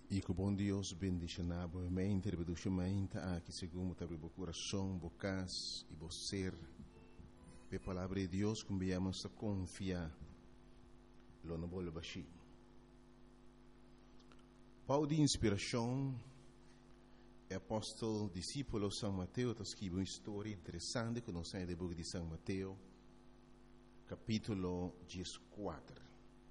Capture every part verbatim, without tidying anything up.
E que o bom Deus bendiga na boa mente, reproduza mente aqui segundo abre o coração, bocas e você. A palavra de Deus que enviamos a confiar, lo não vou baixar. Paulo de inspiração, é apóstolo, discípulo de São Mateus, está escrevendo uma história interessante que nós temos no livro de São Mateus, capítulo quatorze.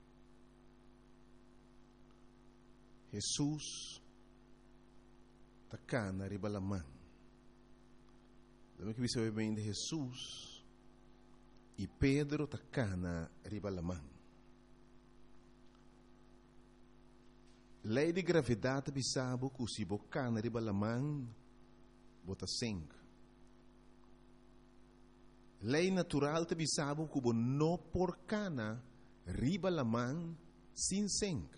Jesus está cá na ribalamã. Lembra que você bem de Jesus e Pedro está cá na ribalamã. Lei de gravidade bisabo que se boca na ribalamã bota sangue. Lei natural te bisabo que não por cana ribalamã sem sangue.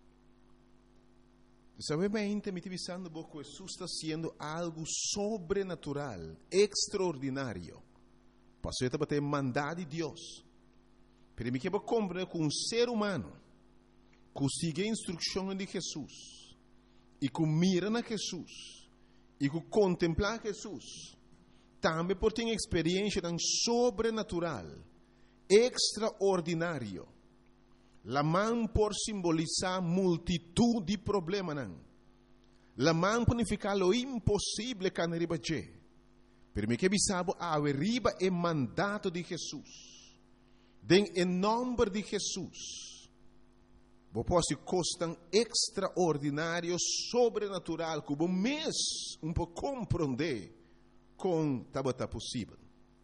Sabemente me divisando que Jesus está sendo algo sobrenatural, extraordinário. Passou a ter mandado de Deus. Pero me quero compreender que um ser humano que siga a instrução de Jesus e que mira na Jesus e que contempla Jesus, também por ter experiência tão sobrenatural, extraordinário. La mão por simbolizar multitud de problemas. La mão por significar lo impossível que não riba che. Per me que bisabo a riba é mandato de Jesus. Den em nome de Jesus. Vou posso costam extraordinário, sobrenatural, que o mês um pouco compreender com tabata possível.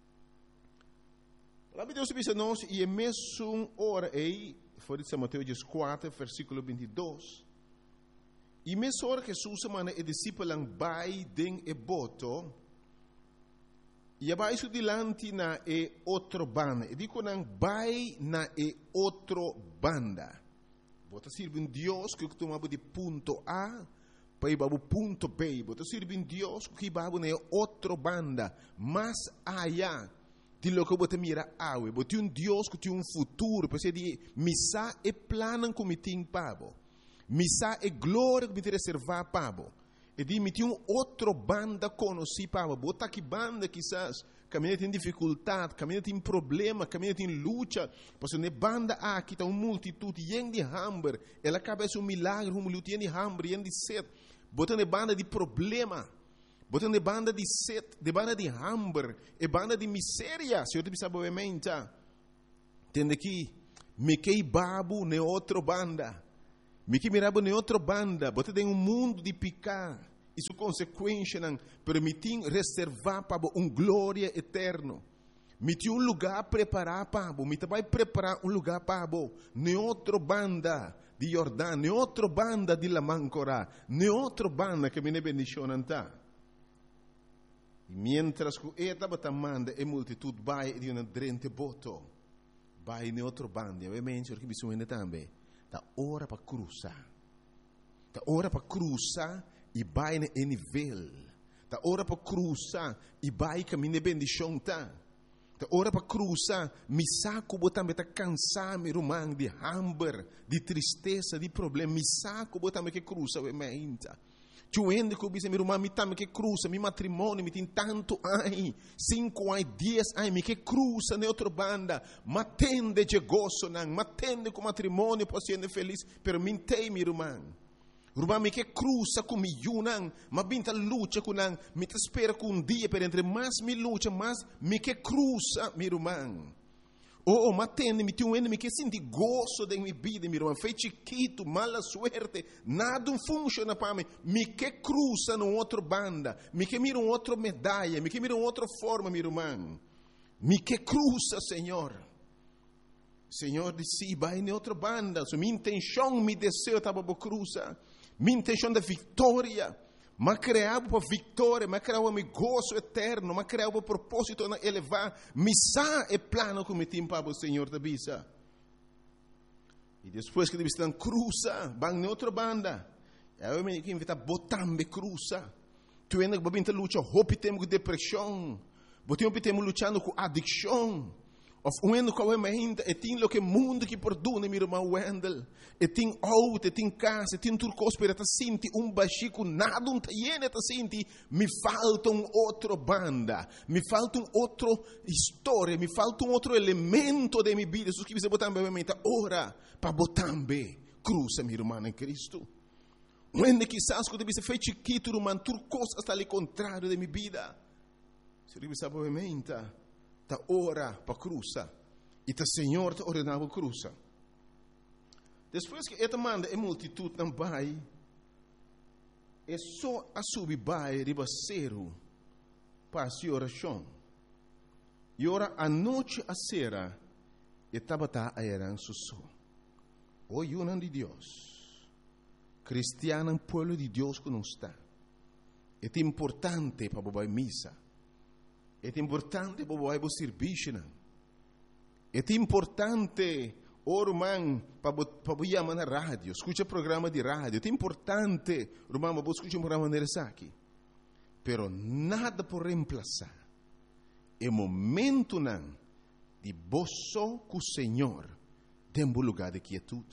A Deus diz nós e é mesmo hora aí. Foi de São Mateus quatro, versículo vinte e dois. E mesmo hora que Jesus mana e discípulo vai den e boto, e abaixo dilante na e outro banda. E digo nang vai na e outro banda. Bota sirve um Deus que tomava de ponto A para ir para o ponto B. Bota sirve um Deus que vai na outro banda, mais allá. De lo que você mira awe, você tem um Deus que tem um futuro, você diz, missa é plano que me tem pabo, missa é glória que me tem reservar pabo, e diz, me tem um outro banda conhecido pabo, bota que banda quizás, caminha tem dificuldade, caminha tem problema, caminha tem luta, porque ne banda aqui está uma multitud, yen de hambre, ela acaba um milagre, um milagre de hambre, yen de sede, bota ne banda de problema. Botando de banda de sede, de banda de hambre, e banda de miséria. Se eu te pensava obviamente, tende aqui, me que babu ne outra banda, me que mirabo ne outra banda, botando em um mundo de picar, isso consequência não permitir reservar para um glória eterno. Me tinha um lugar preparado para me vai preparar um lugar para ne outra banda de Jordão, ne outra banda de Lamancora, ne outra banda que me ne bendicionam tá. Mientras que esta batamanda e multitud vai di una drente boto, vai in altro bando, ovviamente perché bisogna também, da ora para cruzar, da ora para cruzar e vai em nível, da ora para cruzar e vai caminhar bendição tá, da ora para cruzar, mi saco botambe tá cansar mi rumang de hambre, de tristeza, de problema, mi saco botambe que cruza ovviamente. Tuende que bisa mi rumah mi tam que cruza mi matrimônio mi tem tanto ai cinco ai diez ai mi que cruza ne outra banda matende de gozo nang matende com matrimônio possiede feliz per mintei mi rumah rumah mi que cruza com mi yunang ma binta lucha com nang mi te espera com um dia per entre mais mi lucha mais mi que cruza mi rumah. Oh, matende, me tem um enemy que sente gozo de minha vida, meu irmão. Foi chiquito, mala suerte, nada funciona para mim. Me que cruza numa outra banda, me que mira uma outra medalha, me que mira uma outra forma, meu irmão. Me que cruza, Senhor. Senhor disse, vai em outra banda. So, minha intenção, meu desejo estava para cruzar. Minha intenção da vitória. Mas criava para vitória, mas criava para gozo eterno, mas criava para propósito de elevar. Missa é plano que me tem para o Senhor da Bisa. E depois que eles estão cruza, vão em outra banda. Eu me digo que botambe cruza. Tu ainda vai lutar, hope temos depressão, Botemos lutando com adicção. Of onde que we ainda e tem lo que mundo que perdona meu irmão Wendel. E tem auto, e tem casa, e tem turcos para ta senti um baxico nada um taiene ta senti. Me falta um outro banda, me falta um outro história, me falta um outro elemento de minha vida. Isso que você botar bem mente ora para botar bem cruza meu irmão em Cristo. Onde quizás quando você fez chiquito, irmão, turcos hasta ali contrário de minha vida. Se você sabe bem mente. Ta ora para cruza e ta Senhor te ordenava cruza. Depois que esta manda a multitud não vai, é só a subir vai ribaceiro para a oração. E ora a noite a sera e tabata a eran susso. O yunan de Deus, cristiano pueblo de Deus que não está. É importante para bobar missa. É importante para o serviço. É importante, irmão, para o chamar na rádio. Escuta programa de rádio. É importante, irmão, para escutar um programa de aqui. Pero nada por reemplazar. É momento não de boço com o Senhor dentro do lugar de quietude.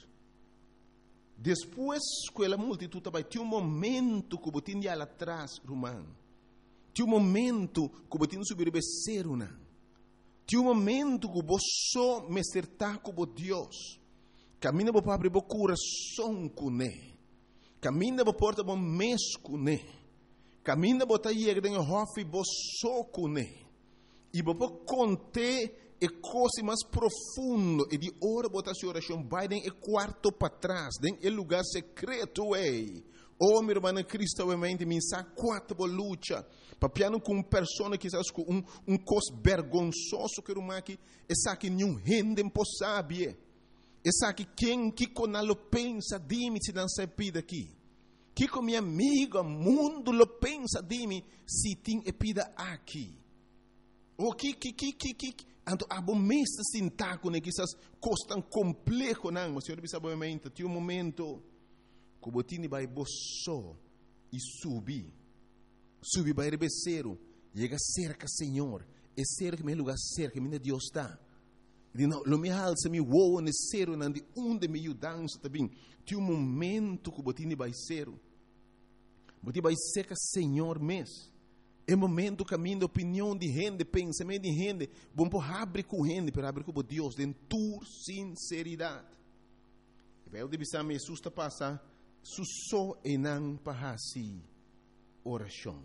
Depois que a multitud vai ter um momento que você tinha lá atrás, irmão. Tinha um momento que você tinha que subir becer uma. Tinha um momento que você me acertar com Deus. Caminha para abrir o coração com ele. Caminha para porta o mês com ele. Caminha para ir em hofe você com ele. E para contar a coisa mais profunda e de hora botar sua oração vai em quarto para trás, em lugar secreto é. Oh, meu irmão Cristo, obviamente, me sabe quatro luta. Papiano com uma pessoa que sabe um um cos vergonzoso que irmão aqui, essa que nenhum rende impossível. Essa que quem que conalo pensa de mim se não se pida aqui. Que com minha amiga mundo lo pensa de mim se tem epida aqui. O que que que que que ando a bom mesa sintaco né que essas costas complexo não, mas senhor sabe obviamente, tem um momento que o botini vai boço e subir. Subir vai rebeceiro, chega cerca Senhor, é cerca meu lugar cerca, meu Deus está. E não, lo me alça me voa necero não de onde me dança também. Tem um momento que o botini vai ser, botini vai cerca Senhor mesmo. É momento caminho de opinião de gente, pensamento de gente, bom por abrir com gente, para abrir com Deus, de tua sinceridade. E vai o de bisam me susta passar, susso e não para si oração.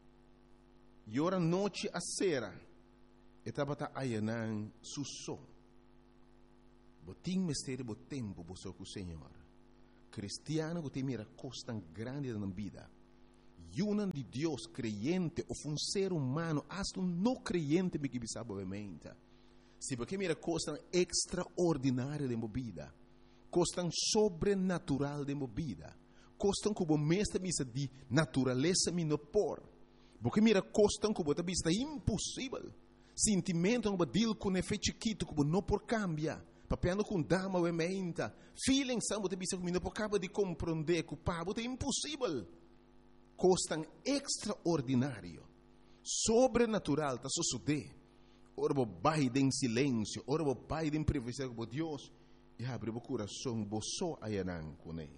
E ora noite a sera, e tabata ayanan susso. Botim mistério bo tempo bo com o Senhor. Cristiano que tem mira costa grande na vida. Yunan de Deus creyente ou um ser humano, hasta um não creyente me que sabe obviamente. Se porque mira costa extraordinária de movida, costa sobrenatural de movida, costa como mestre misa de natureza me no por, porque mira costa como ta vista impossível, sentimento como dil com efeito chiquito como não por cambia. Papiando com dama obviamente, feeling são ta vista como não por cabo de compreender que o pabo é impossível. Costan extraordinário, sobrenatural, está suceder. Ora vou baile em silêncio, ora vou baile em privacidade com Deus, e abre o coração, boço a yanan com ele.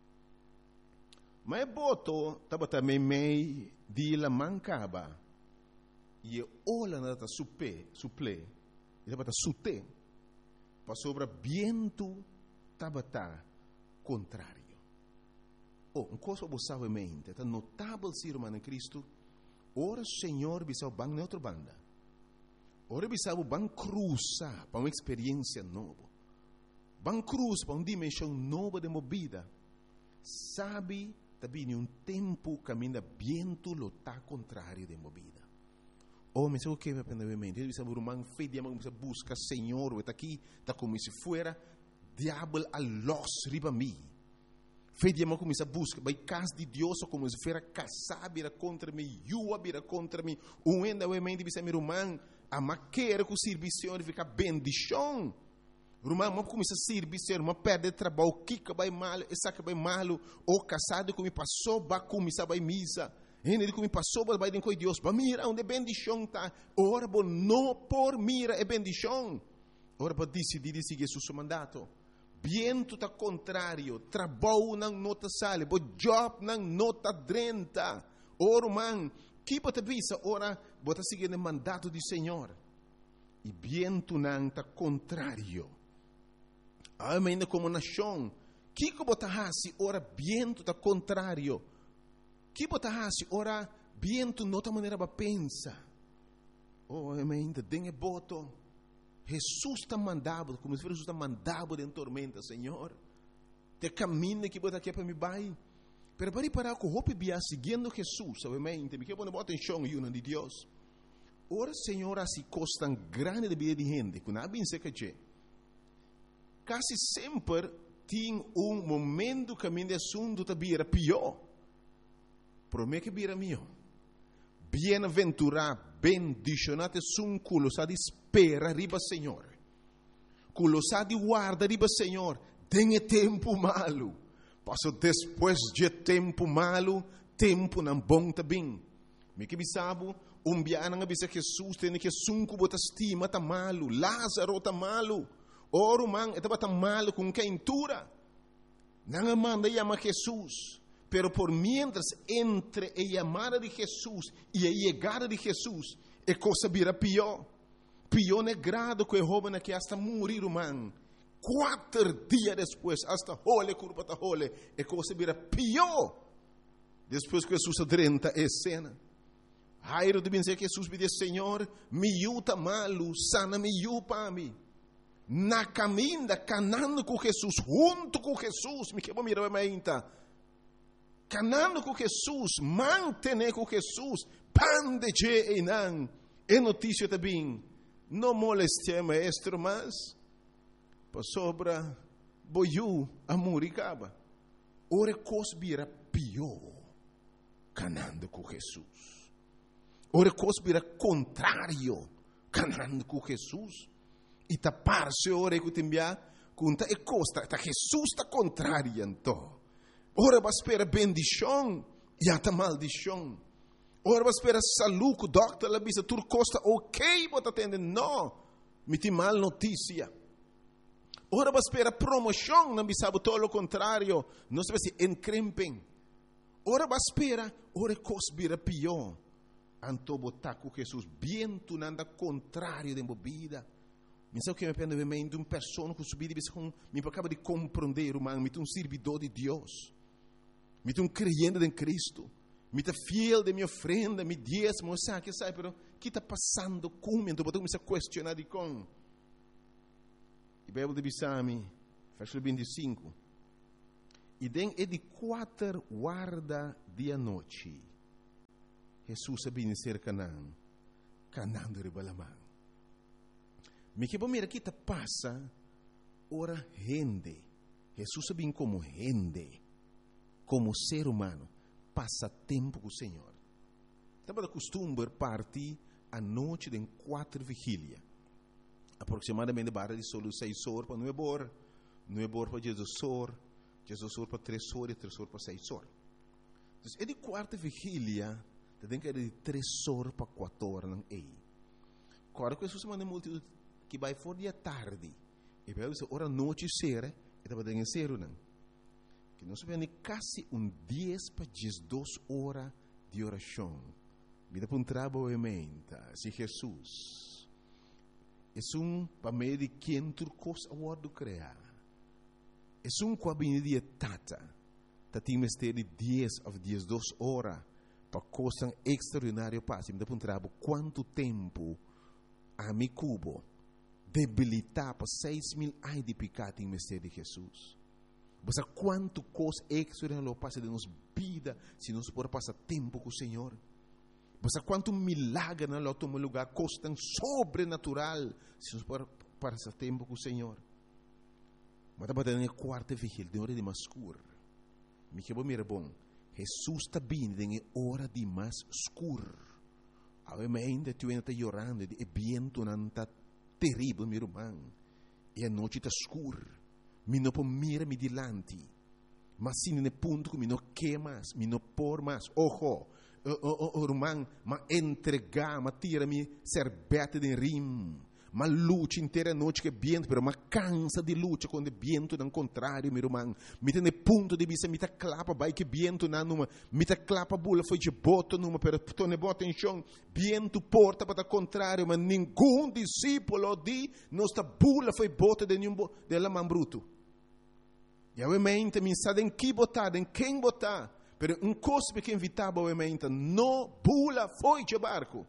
Mas boto, estava também meio de la mancaba, e olha nada supe, suple, e estava sute, para sobre viento, estava contrário. Oh, uma coisa que você sabe em mente, é notável ser humano em Cristo. Ora, Senhor, bisau bang na outra banda. Ora, bisau bang cruza para uma experiência nova. Bang cruza para uma dimensão nova de movida. Sabe, também um tempo caminha viento lo tá contrário de movida. Oh, mas o que vai aprender em mente? Ele bisau rumang fe dia mag busca Senhor, está aqui, está como se fuera diabo a los riba mi. Fei dia mal começa a busca, vai casa de Deus ou como se fera casar vira contra mim, yua vira contra mim, um ainda o emende bisa meu irmão, a maquera com o serviço fica bendição. Irmão, mas começa a serviço, uma perde trabalho, kika vai mal, essa que vai mal, ou casado como passou, vai começar vai misa. Ele como passou, vai de com Deus, vai mira onde bendição tá. Ora, bom, não por mira é bendição. ora para decidir seguir seu mandato. Viento tá contrário, trabalho não nota sale, bo job não nota trinta. Ora, man, que pode visa, ora, bota seguir o mandato do Senhor. E viento não tá contrário. Ainda como nação, que que bota hasi, ora, viento tá contrário. Que bota hasi, ora, viento nota maneira para pensa. Oh, ainda tem boto. Jesus está mandado, como se Jesus está mandado em tormenta, Senhor. Te caminho que bota aqui para me vai. Pero para parar com o bia seguindo Jesus, obviamente, me quer poner atenção e uma de Deus. Ora, Senhor, assim costa grande de vida de gente, que não bem se que quase sempre tem um momento que caminho de assunto da bira pior. Promete que bira mio. Bem-aventurado, bendicionato sun culo sa di spera riba Senhor. Culo sa di guarda riba Senhor. Tenha tempo malo. Passo depois de tempo malo, tempo não bom também. Me que bisabo, um biana nga bisa Jesus tem que sunco bota estima tá malo, Lázaro tá malo. Oro man etaba tá malo com quem tura. Não manda chama Jesus. Pero por mientras entre a llamada de Jesús y a llegada de Jesús, é cosa vira pior. Pior é grado que o joven que hasta morir, man. Quatro dias depois, hasta hole, curva ta hole, é cosa vira pior. Depois que Jesus adrenta a cena. Jairo de dizer que Jesus me diz, Senhor, me yuta malo, sana me yu para mim. Na caminha, canando com Jesus, junto com Jesus, me quebra mirar a minha. Canando com Jesus, mantener com Jesus, pan de je e não. É notícia também. Não moleste maestro, mas para sobra boiu a muricaba. Ora cosbira pior, canando com Jesus. Ora cosbira contrário, canando com Jesus. E tapar-se ora que timbia, conta e costa, tá Jesus está contrário então. Ora vai esperar bendição e até maldição. Ora vai esperar saúde, o doctor lá bisa tur costa ok, bota atender, não, me tem mal notícia. Ora vai esperar promoção, não bisa todo o contrário, não se vai encrempem. Ora vai esperar, ora cosbira pior. Anto botar com Jesus, bem tu nanda contrário de bebida. Me sabe o que me pende bem de uma pessoa que subir e me acaba de compreender, humano, me tem um servidor de Deus. Me tem um creyente em Cristo. Me está fiel de minha ofrenda, me diezmo, sabe que sabe, pero que está passando comigo? Então, eu me a questionar de com. E a Bíblia de Bissami, versículo vinte e cinco. E den é de quatro guarda dia noite. Jesus sabia ser Canaã, Canaã de Ribalamã. Me que bom mira que está passa, ora rende. Jesus sabia como rende. Como ser humano, passa tempo com o Senhor. Estava de costume partir à noite de quatro vigílias. Aproximadamente barra de solo seis horas para não é bor, não é bor para Jesus horas, Jesus horas para três horas e três horas para seis horas. Então, é de quarta vigília, tem que ir de três horas para quatro horas não é. Agora que Jesus manda multidão que vai fora de tarde, e vai dizer hora noite ser, e estava dentro de ser não. Que nós vemos quase um dez para duas horas de oração. Vida para um trabalho emenda. Se Jesus é um para meio de quem turcos a word criar. É um com a de tata. Tati mistério de dez ou duas horas para coisa extraordinária passe. Vida para um trabalho quanto tempo a mi cubo debilitar para seis mil ai de pecado em mistério de Jesus. Você quanto coisa extraordinária passa de nossa vida se nós podemos passar tempo com o Senhor. Você quanto milagre não toma lugar, coisa tão sobrenatural se nós podemos passar tempo com o Senhor. Mas estava dando a quarta vigília, de hora de mais escuro. Me que bom, mira bom. Jesus está vindo em hora de mais escuro. Ainda tu ainda está chorando, e vento não está terrível, meu irmão. E a noite está escura. Mi não pode mirar-me dilante. Mas se no ponto que mi não quer mais, mi não por mais. Ojo, o irmão, mas entregar, mas tira-me serbete de rim. mas luta inteira noite que viento, pero mas cansa de luta quando viento não contrário, meu irmão. Me tem ponto de vista, me tá clapa, vai que viento na numa, me tá clapa bula foi de boto numa, pero tu ne bota em chão, viento porta para contrário, mas nenhum discípulo de nossa bula foi bota de nenhum de la man bruto. E obviamente me sabe em que botar, em quem botar, pero um cospe que invitava obviamente, no bula foi de barco.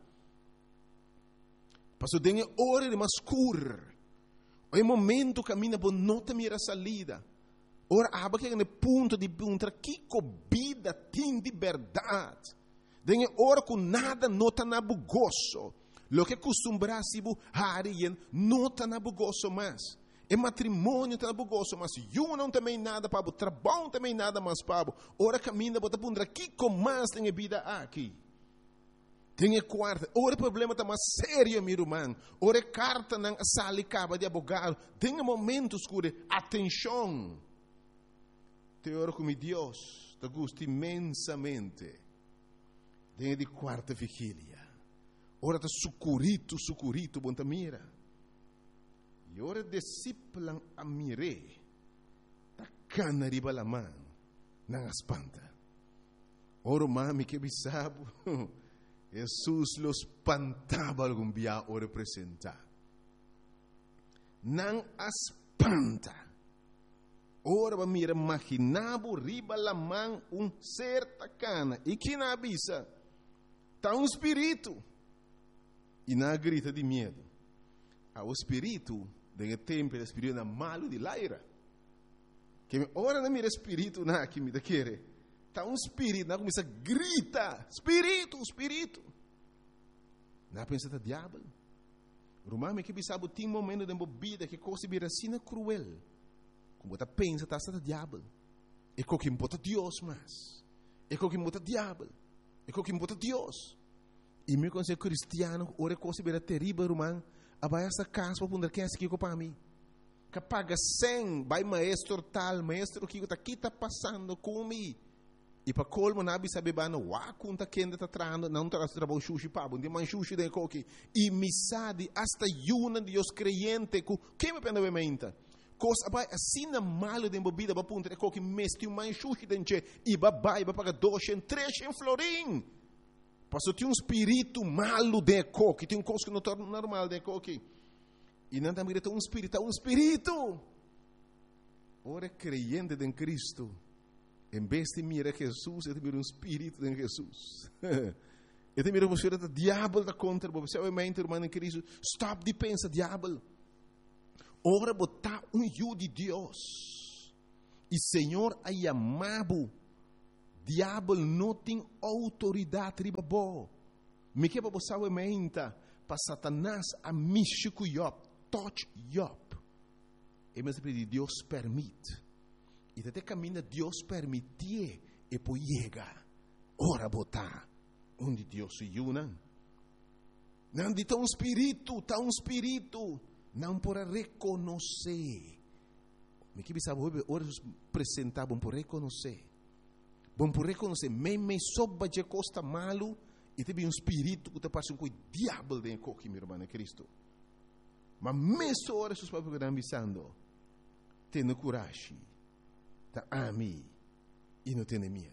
Passou tem hora de mascur. O momento caminha por nota mira salida. Ora aba que no ponto de punta que cobida tem de verdade. Tem hora com nada nota na bugoso. Lo que costumbrasse bu harien nota na bugoso mais. É matrimônio tá na bugoso, mas eu não também nada para o trabalho também nada mais para. Ora caminha por punta que com mais tem vida aqui. Tem quarta, ora problema está mais sério, meu irmão. Ora carta não sale caba de abogado. Tem momentos que atenção. Te oro com Deus, te gusta imensamente. Tem de quarta vigília. Ora tá sucurito, sucurito, bom mira. E ora disciplan a mire. Ta cana riba la man, não espanta. Ora mami que bisabo. Jesus los espantava algum dia o representar. Não espanta. Ora, mira, imaginava riba la mão um certa cana. E que na avisa, está um espírito. E na grita de medo. O espírito, de tempo, o espírito é malo de laira. Que ora não mira espírito, na que me quer. Está um espírito, não começa a gritar, espírito, espírito. Não pensa que é diabo. Romano que sabe tem momento de vida que coisa vira assim cruel. Como você pensa que está diabo. É o que importa Deus mais. É o que importa diabo. É o que importa Deus. E meu conselho cristiano, ora coisa vira terrível, romano. Abai essa casa para poder quem é aqui para mim. Que paga cem, vai maestro tal, maestro que está aqui está passando comigo. E para colmo nabi sabe bano wa kunta kenda tá trando não tá trabalho sushi pa bom de man sushi de coque e misade hasta yuna de os creyente ku que me pena menta coisa vai assim na malo de bebida ba punta de coque mesti um man sushi denche e ba bai ba paga dois em três em florim passou tem um espírito malo de coque tem um coisa que não torna normal de coque e não também tem um espírito um espírito ora creyente em Cristo. Em vez de mirar Jesus, ele mira um espírito de Jesus. Ele mira um espírito do diabo da contra. Você vai mente, irmão em Cristo. Stop de pensar, diabo. Ora, botar um eu de Deus. E Senhor, a chamado. Diabo não tem autoridade riba bo. Me que para você vai mente. Para Satanás a mexer com Job. Touch Job. E mas Deus permite. E até caminha Deus permitir e poi chega. Ora botar onde Deus se una. Não de um espírito, tá um espírito, não por reconhecer. Me que sabe hoje ora apresentar bom por reconhecer. Bom por reconhecer, me me soba de costa malo e teve um espírito que te passa com o diabo de coque, meu irmão, Cristo. Mas mesmo ora os papos que estão avisando, tenha coragem. Tá ami e não tem medo.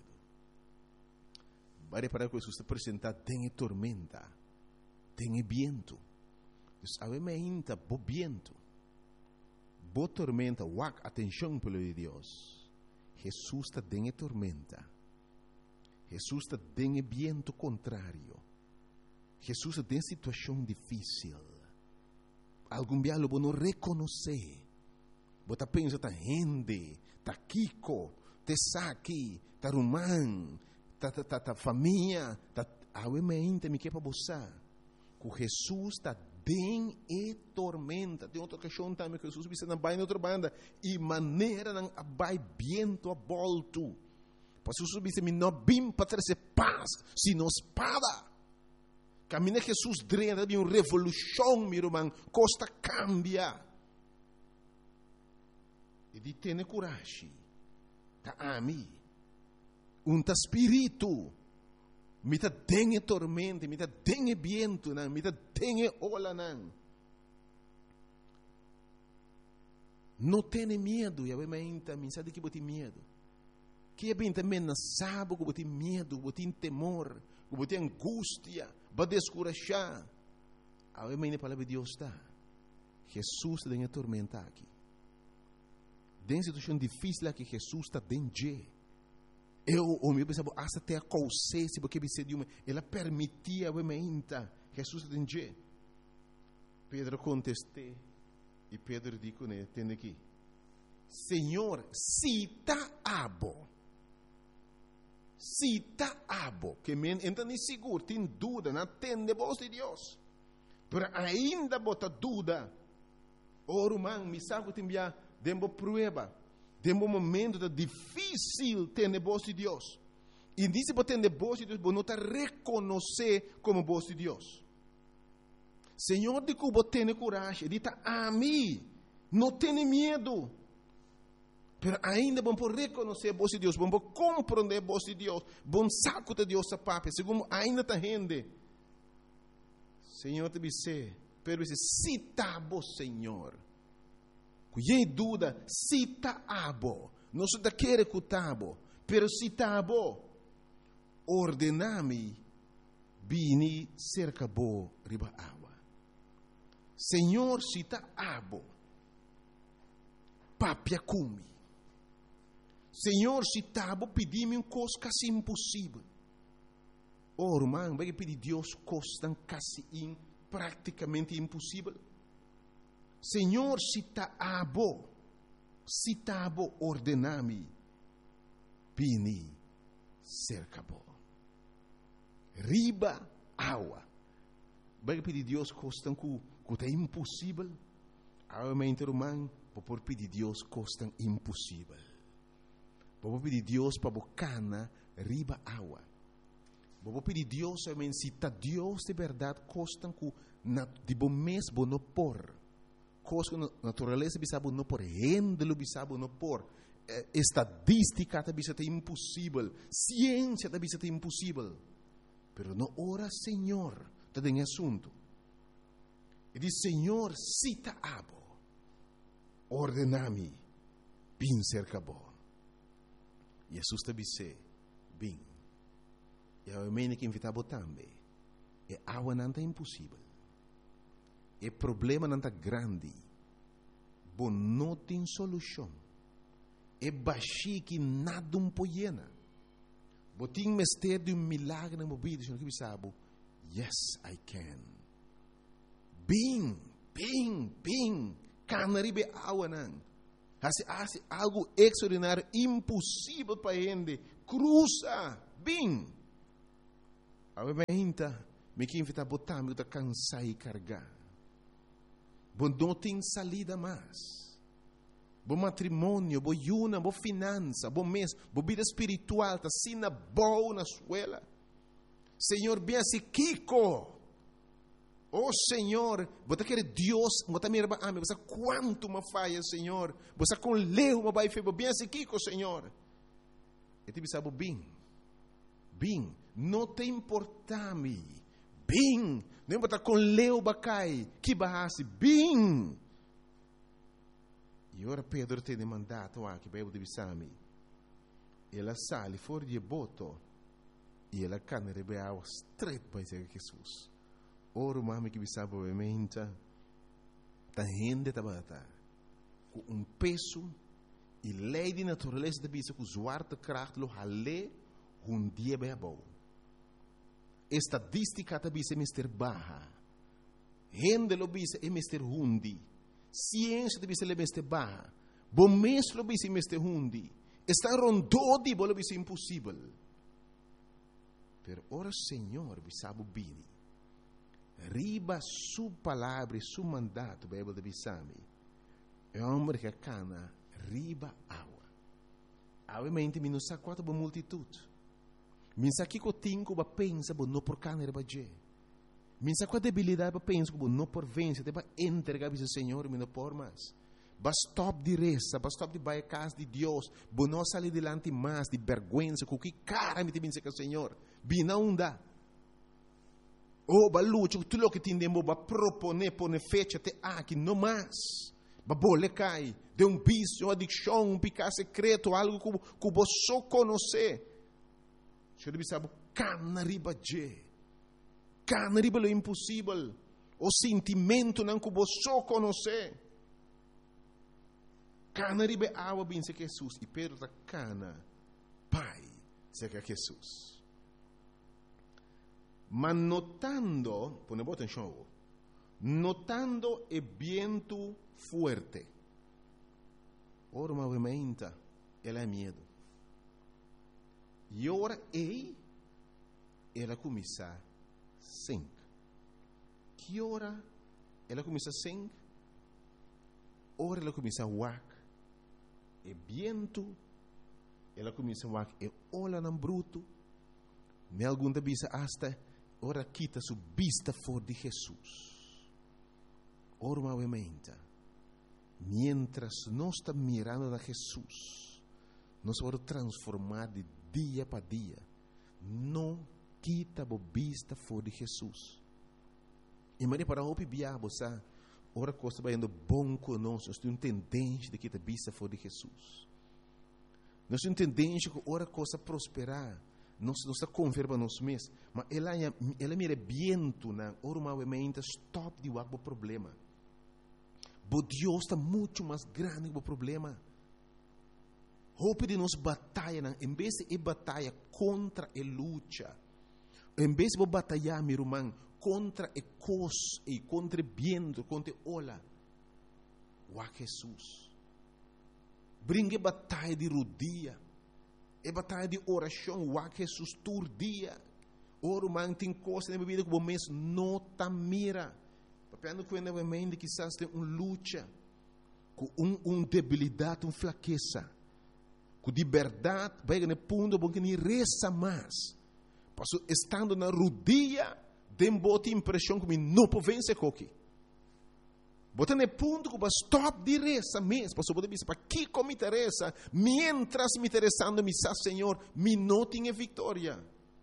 Vai para que Jesus te apresentar tem tormenta, tem viento. Então, obviamente, bo viento, bo tormenta, wak atenção pelo de Deus. Jesus está tem tormenta. Jesus está tem viento contrário. Jesus tem situação difícil. Algum dia lo não reconhecer. Você pensa tá rende. Ta Kiko, te Saki, ta Rumán, ta, ta, ta, ta família, ta obviamente me quer para você. Que Jesus está bem e tormenta. Tem outra questão também que Jesus disse na baia outra banda e maneira não vai viento a volto. Pois Jesus disse me não bim para trazer paz, sino espada. Caminha Jesus drena de uma revolução, meu irmão, costa cambia. E di tene coragem. Ta ami. Um ta espírito. Me ta dengue tormenta, me ta dengue viento, me ta dengue ola nan. Não tenha medo, e menta, me sabe que você tem medo. Que é bem também não sabe que você tem medo, você tem temor, você tem angústia, vai descurajar. A menta palavra de Deus está. Jesus está em tormenta aqui. Tem situação difícil aqui, Jesus está dentro. Eu, o meu pensava, hasta até a consciência, porque ela permitia a menta. Jesus está dentro. Pedro contestou. E Pedro disse, né, entende aqui. Senhor, se está abo. Se está abo. Que men, então nem seguro, tem dúvida, não tem voz de Deus. Mas ainda bota dúvida. Ora, man, me sabe que tem uma prova. Tem um momento difícil ter voz de Deus. E disse que ter voz de Deus, você não está reconhecer como voz de Deus. Senhor, de que você tem coragem, diz a mim, não tenha medo. Mas ainda vamos reconhecer a voz de Deus, vamos compreender a voz de Deus, vamos saco de Deus a papai, segundo ainda está rende. Senhor, te disse, pero disse, se está bom, Senhor. Cuidei dúvida, se está abo, não se quer que está bom, pero se está bom, ordename, bini cerca bo riba água. Senhor, se está abo, papia come. Senhor, se está abo, pedi-me um coisa quase impossível. Oh, irmão, vai pedir Deus coisa quase in, praticamente impossível. Senhor, se está abo, se está abo, ordename, bini cerca bo. Riba água. Vai pedir Deus coisa que é impossível. Realmente, irmão, vou pedir Deus coisa impossível. Vou pedir Deus para bocana riba água. Vou pedir Deus, realmente, se está Deus de verdade, coisa que de bom mês vou não pôr. Coisa que a natureza bisa não pôr, rendelo bisa não pôr. Estadística bisa é impossível. Ciência bisa é impossível. Pero não ora, Senhor, está em assunto. E diz, Senhor, cita abo, ordenami, bin cerca bo. Jesus te disse, bin. E a mene que invitava também. E água não é impossível. E problema não é grande. Bom, não tem solução. E baixi que nada um poiena. Botin mestre de um milagre na mobília, Senhor, que sabe? Yes, I can. Bing, bing, bing. Canaribe água não. Hace algo extraordinário, impossível para ele. Cruza, bing. Obviamente, me que invita a botar, me que cansar e carregar. Bom, não tem salida mais. Bom matrimônio, bom yuna, bom finança, bom mês, bom vida espiritual, tá sina boa na escola. Senhor, bem assim, Kiko. Oh, Senhor, você quer Deus, você me reba, ame, você quanto me falha, Senhor. Você com leu, me vai fazer, bem assim, Kiko, Senhor. E te sabe, bem, bem, não te importa-me, bem, não importa com leu, bacai, que barrasse, bem. E ora Pedro tem mandato aqui para eu divisar-me. Ela sale fora de boto e ela cana rebe água straight para Jesus. Ora mami que bisaba obviamente ta rende tabata com um peso e lei de natureza de bisa com zwarte kracht lo hale um dia bem bom. Estadística de bisa mister baha. Rende lo bisa é mister hundi. Ciência de bisa le mister baha. Bom mês lo bisa mister hundi. Está rondou de bolo bisa impossível. Pero ora Senhor bisaba bini. Riba su palavra, su mandato, Bíblia de Bissami. É um homem que cana riba água. Obviamente, me não sabe quanto boa multitude. Me sabe que eu tenho que pensar, não por cana riba je. Me sabe qual debilidade para pensar, não por vencer, para entregar ao Senhor, me não por mais. Basta stop de reza, basta stop de vai a casa de Deus, para não sair delante mais de vergonha, com que cara me tem que o Senhor. Bina não dá. Oh, balucho, tudo o que tem de moba propone, pone fecha, te aqui, não mais. babole cai, de um vício, uma adicção, um pecado secreto, algo que, que você só conhece. Você deve saber, cana riba je, cana riba lo impossível, o sentimento não que você só conhece. Cana riba água bem se Jesus, e Pedro está cana, pai, se que Jesus. Mas notando, põe boa atenção, notando o vento forte, ora movimenta, ela é medo. E ora ei, ela começa a sing. Que ora ela começa a sing? Ora ela começa a wak. E vento, ela começa a wak. E olha não bruto. Me algum da bisa hasta, ora quita su vista for de Jesus. Ora movimenta. Mientras nós estamos mirando a Jesus, nós vamos transformar de dia para dia. Não quita a vista for de Jesus. E mas para o biabo, sabe? Ora coisa vai indo bom conosco. Nós temos tendência de quitar a vista for de Jesus. Nós temos tendência que ora coisa prosperar. Nós não está converba nós mesmos. Mas ela ela mira viento na ora movimenta stop de o problema. Bo Deus está muito mais grande que o problema. Hope de nós batalha, em vez de batalha contra a luta, em vez de batalhar, meu irmão, contra a cos e contra o vento, contra a ola, o Jesus. Brinque batalha de rodia, é batalha de oração, o Jesus todo dia. Oro man tem coisa na vida que o mês não tá mira. Papel que na mente quizás tem uma luta, com um, um debilidade, uma fraqueza. Com de verdade, vai no ponto bom que nem reza mais. Passo estando na rodia, tem boa impressão que me não pode vencer coque. Bota no ponto que vai stop de reza mesmo. Passo pode dizer para que como me interessa, mientras me interessando me sa Senhor, me não tenha vitória.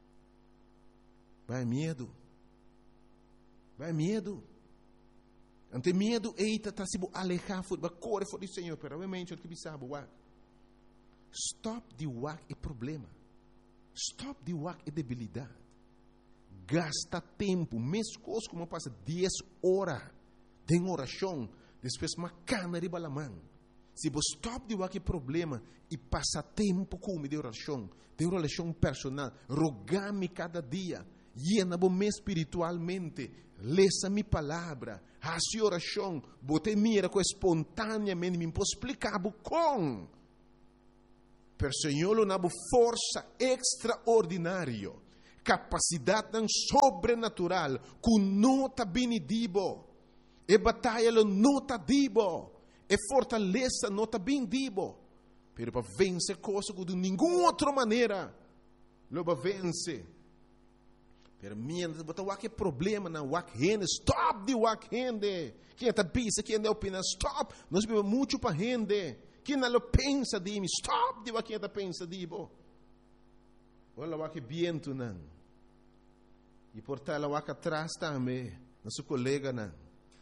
Vai medo. Vai medo. Ante medo, eita, tá se alejar, vai correr fora do Senhor, pero obviamente o que me sabe, uau. Stop de wak é problema. Stop de wak é debilidade. Gasta tempo. Mesmo coisa como passa dez horas de oração. Depois uma cana de balamão. Se você stop de wak é problema e passa tempo com de oração, de oração personal, rogar-me cada dia, llena-me espiritualmente, lesa minha palavra, faça oração, bote mira com espontaneamente, me posso explicar com. Per Senhor lo nabo força extraordinária, capacidade sobrenatural, com nota benedibo, e batalha lo nota dibo, e fortaleza nota bendibo, pero para vencer coisa que de nenhuma outra maneira, lo para vencer. Pero mientras botar o que problema na wak rende, stop de wak rende. Quem está pensa, quem não opina, stop. Nós vivemos muito para rende. Quem não pensa de mim, stop de quem está pensa de mim. Olha o que viento não. E portar o que atrás também, nosso colega não.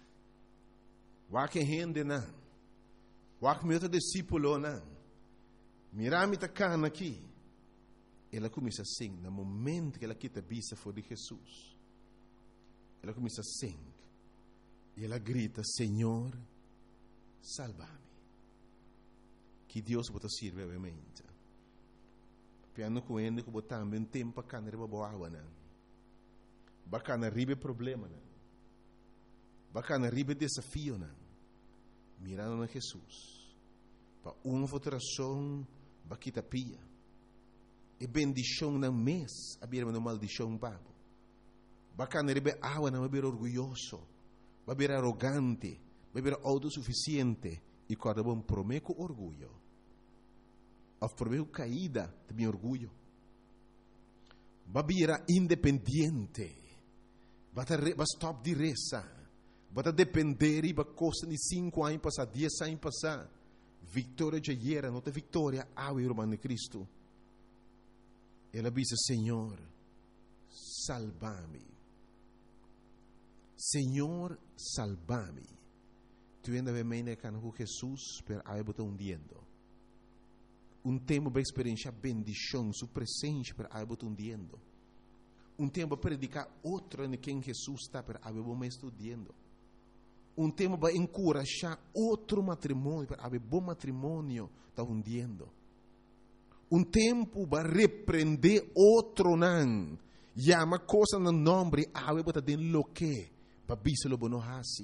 O que rende não. O que meu discípulo não. Mirame tá cana aqui. Ela começa a sing, no momento que ela quita a vista for de Jesus. Ela começa a sing. E ela grita, Senhor, salva-me. Que Deus pode servir, obviamente. Piano com ele, que botar um tempo para canar a boa água, não. Bacana ribe problema, não. Bacana ribe desafio, não. Mirando na Jesus. Para uma votação, baquita pia. E bendição não mês, a beira uma maldição babo. Bacana ribe água, não, a beira orgulhoso, a beira arrogante, a beira autossuficiente. E quando bom prometo orgulho, a prometo caída de meu orgulho, babira independente, bata stop de reza, bata depender e coisa de cinco anos passar, dez anos passar, vitória de ayer, não tem vitória, ao irmão de Cristo. Ela disse, Senhor, salva-me. Senhor, salva-me. Tu ainda vem meio que com Jesus, per aí botar hundiendo. Um tempo para experienciar bendição, sua presença, per aí botar hundiendo. Um tempo para predicar outra em quem Jesus está, per aí botar estudando. Um tempo para encorajar outro matrimônio, per aí bom matrimônio está hundiendo. Um tempo para repreender outro não. Llama coisa no nome, aí botar dentro lo que, para biselo bono hasi.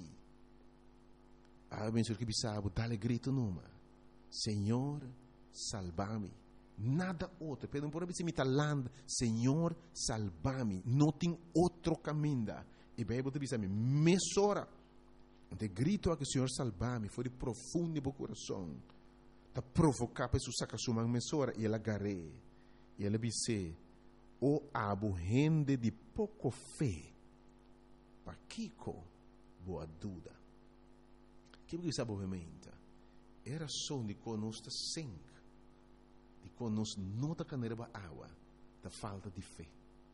Ah, ben que bisabo, dale grito numa. Senhor, salva-me. Nada outro. Pedro, por exemplo, me land, Senhor, salva-me. Não tem outro caminho. E bem, você diz a mim, mesora. De grito a que Senhor salva-me, foi de profundo do coração. Da provocar para sacar sua mão mesora e ela agarrei. E ela disse, o abo gente de pouco fé. Para Kiko, boa dúvida. Que você sabe obviamente era só de conosco sangue, de conosco não da caneira água, da falta de fé,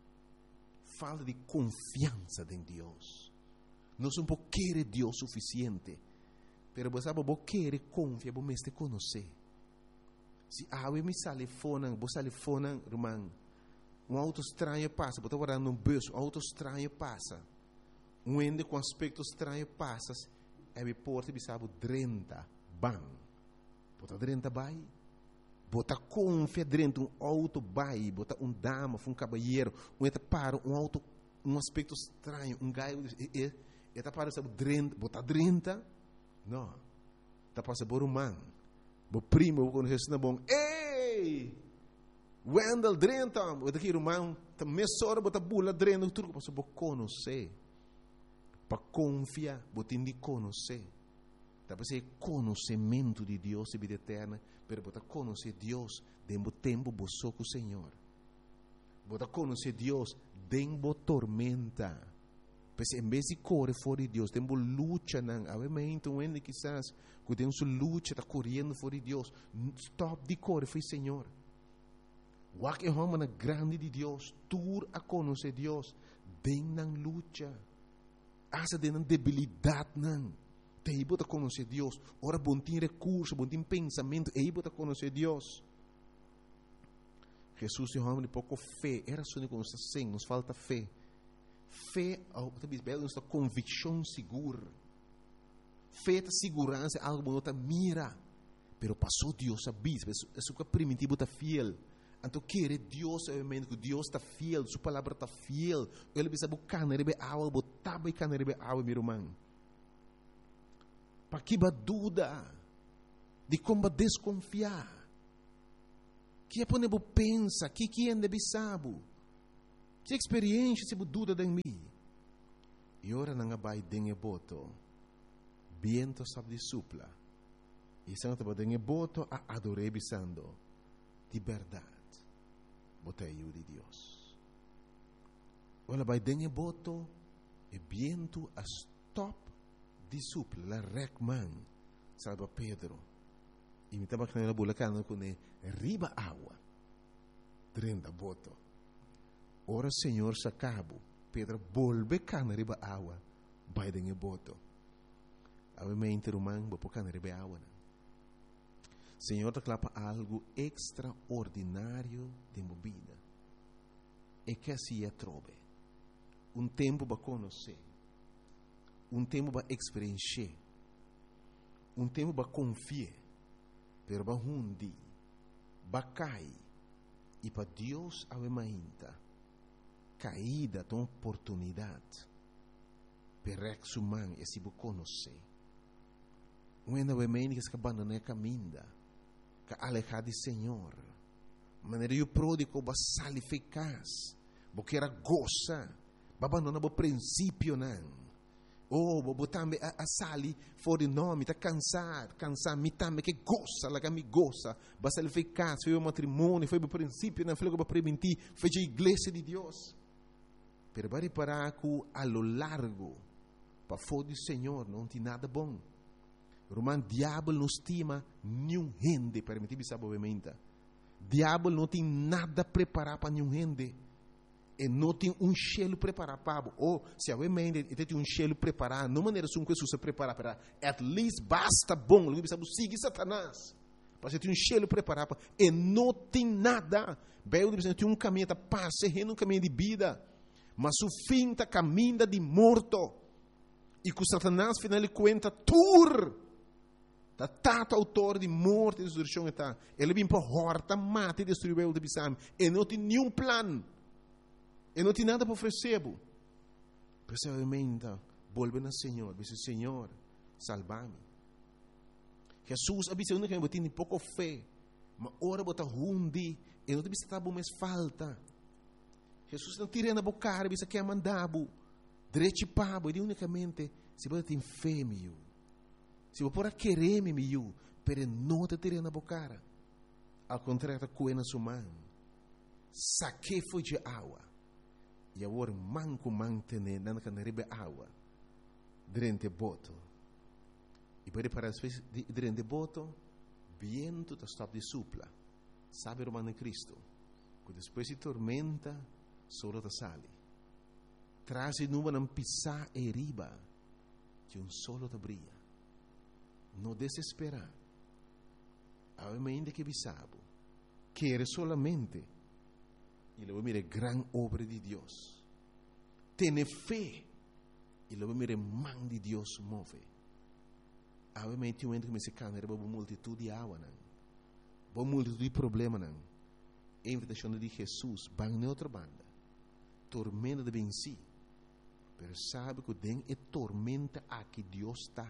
falta de confiança em Deus. Nós não podemos querer Deus suficiente, mas você sabe você querer confiar, você mesmo conhecer. Se a água me sale fora, você sale fora, irmão, um auto estranho passa, você está guardando um bolso, um auto estranho passa, um ende com aspecto estranho passa. É me porta e sabe trinta bang. Bota trinta bai. Bota confia dentro um auto bai, bota um dama, um cabalheiro, um eta para um auto, um aspecto estranho, um gaio, e eta para sabe trinta, bota trinta. Não. Tá passa por um man. Bo primo quando Jesus na bom. Ei! Wendel trinta, bota aqui irmão, tá mesora bota bula trinta, tudo passa por conhecer. Para confiar, você tem de conhecer. Para ser conhecimento de Deus e vida eterna, para você conhecer Deus dentro do tempo você com o Senhor. Você conhecer Deus dentro da tormenta. Porque em vez de correr fora de Deus, tem luta, não. Obviamente, um ano quizás, que tem sua luta, está correndo fora de Deus. Stop de correr, foi Senhor. O que é uma grande de Deus, tur a conhecer Deus dentro da luta. Asa de uma debilidade não. Te bota conhecer Deus. Ora bom tem recurso, bom tem pensamento, e bota conhecer Deus. Jesus é um homem de pouco fé. Era só que nos assim, nos falta fé. Fé, talvez belo, nos convicção segura. Fé é segurança, algo que não mira. Pero passou Deus a bis, isso que é primitivo está fiel. Então, querer Deus, obviamente, que Deus está fiel, sua palavra está fiel. Ele precisa buscar na rebe água, botar buscar na rebe água, meu irmão. Para que dúvida de como desconfiar. Que é para não pensar, que que é deve saber. Que experiência se dúvida de mim. E ora não vai dengue boto. Viento sabe de supla. E se não te dengue boto, a adorei bisando. De verdade. Botei o de Deus. Olha, vai dengue boto e viento a stop de supla, la recman, salva Pedro. E me estava canela bulacana com ele, riba água, trinta boto. Ora, Senhor, se acabo, Pedro, volve cana riba água, vai dengue boto. Obviamente, irmão, vou pôr cana riba água. Senhor, te clapa algo extraordinário de movida. E que assim é trobe. Um tempo para conhecer. Um tempo para experienciar. Um tempo para confiar. Pero para hundi. Para cair. E para Deus a ainda. Caída de uma oportunidade. Para exumar e se conhecer. Um ainda vai que se abandona a caminho. Que alejar de Senhor. Maneira o pródigo vai sair eficaz. Porque era goza. Vai abandonar o princípio não. Oh, vou também a, a sali fora de nome, está cansado, cansado, me também que goza, lá que me goza. Vai sair eficaz, foi o matrimônio, foi o princípio, não foi o que vai prevenir, foi a igreja de Deus. Pero vai reparar que a lo largo, para fora do Senhor, não tem nada bom. Román, diabo não estima nenhum gente, permitir-me saber obviamente. Diabo não tem nada preparado para nenhum gente. E não tem um cheiro preparado para ou se a mente tem um cheiro preparado, não maneira como que se prepara para at least basta bom, não precisa seguir Satanás. Porque tem um cheiro preparado e não tem nada. Bem, tem um caminho para paz, um caminho de vida, mas o fim está caminho de morto. E com Satanás final de conta tur da tata autor de morte e destruição está. Ele vem para horta, mata e destruir o de bisam. E não tem nenhum plano. E não tem nada para oferecer. Precisamente, volve ao Senhor. Diz: Senhor, salva-me. Jesus avisa que eu tenho pouco fé. Mas ora bota rundi. E não tem que estar mais falta. Jesus não tira na boca. Diz que é mandado. Direito para e unicamente se você tem fé meu. Se você pode querer meu, pero não te tira na boca. Ao contrário, coe na sua mão. Saque foi de água. E agora manco mantene na canaribe água. Durante boto. E pode para durante boto, viento está stop de supla. Sabe o mano Cristo. Que depois de tormenta, solo te sale. Traz e nuvem não pisar e riba, que um solo te brilha. Não desespera. A mente que bisabo, quer solamente, e lo mire gran obra de Deus. Tiene fé, e lo mire man de Deus move. A mente um ente que me se cana, era uma multitud de água, não. Uma multitud de problema, não. A invitação de Jesus, bang na outra banda. Tormenta de venci. Pero sabe que tem é tormenta aqui Deus está.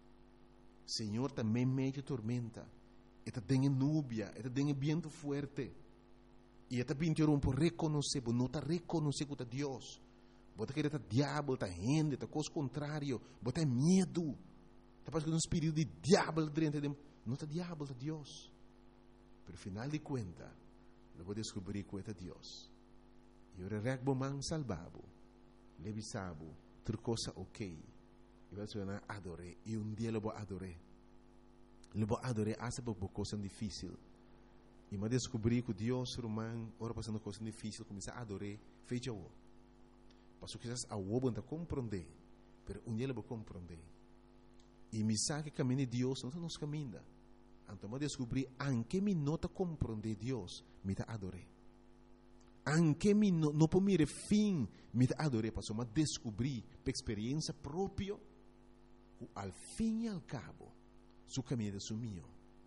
Senhor também meio tormenta. Eta tem núbia, eta tem vento forte. E eta pintor um por reconhecer, não está reconhecer que é Deus. Bota que é diabo, está gente, está coisa contrário, bota medo. Está passando um espírito de diabo dentro de não está diabo, está Deus. Pero final de conta, eu vou descobrir que é Deus. E eu regbo man salvabo. Levisabo, outra coisa ok. E vai se adorei. E um dia eu vou adorar. Eu vou adorar até por coisa difícil. E me descobri que Deus, romano, ora passando coisa difícil, começa a adorar, fecha o. Passo que a o não compreender, mas um dia eu vou compreender. E me sabe que caminho de Deus não nos caminha. Então me descobri, anche me nota compreender Deus, me dá adorar. Anche me não no può mire fim, me adorei, passou a descobrir, por experiência própria, al fim e al cabo, su caminho é mio.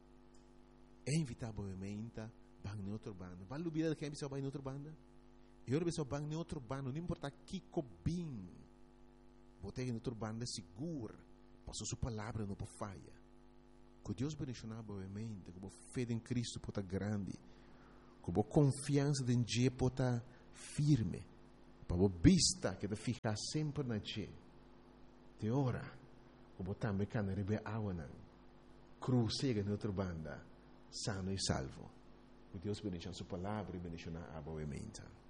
É invitavelmente, bang em outra banda. Vale a vida que é bang em outra banda? E ora pessoal bang em outra banda, não importa que cobim, botei em outra banda seguro, passou sua palavra não pode falha. Que Deus bendicionar boamente, como fé em Cristo pode grande. Como confiança em Deus pode estar firme. Para vista que te ficar sempre na Deus. Te ora, como também quando rebe água não. Cruzega na outra banda, sano e salvo. Que Deus bendicionar sua palavra e bendicionar a boa mente.